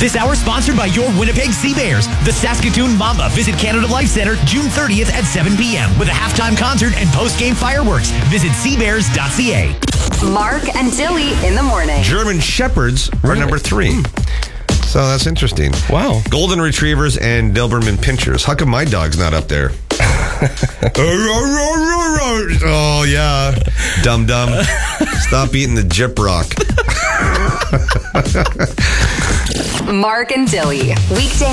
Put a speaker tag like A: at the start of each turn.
A: This hour sponsored by your Winnipeg Sea Bears. The Saskatoon Mamba visit Canada Life Center June 30th at 7 p.m. with a halftime concert and post-game fireworks. Visit seabears.ca.
B: Mark and Dilly in the morning.
C: German Shepherds are number 3. So that's interesting.
D: Wow.
C: Golden Retrievers and Doberman Pinschers. How come my dog's not up there? Oh, yeah. Dum. Stop eating the Jip Rock.
B: Mark and Dilly. Weekday